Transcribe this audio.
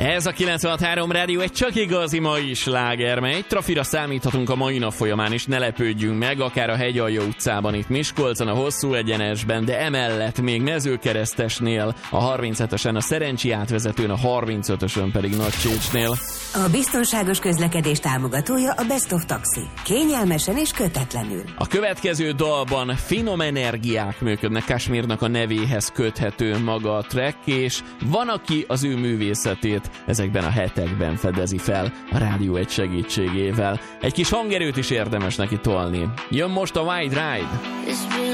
Ez a 96.3 Rádió egy csak igazi mai sláger, mely egy trafira számíthatunk a mai nap folyamán is, ne lepődjünk meg, akár a Hegyaljó utcában, itt Miskolcon, a Hosszú Egyenesben, de emellett még Mezőkeresztesnél, a 37-esen, a Szerencsi átvezetőn, a 35-ösön pedig Nagycsécsnél. A biztonságos közlekedés támogatója a Best of Taxi. Kényelmesen és kötetlenül. A következő dalban finom energiák működnek, Kashmirnak a nevéhez köthető maga a track, és van, aki az ő művészetét ezekben a hetekben fedezi fel a Rádió egy segítségével. Egy kis hangerőt is érdemes neki tolni. Jön most a Wild Ride.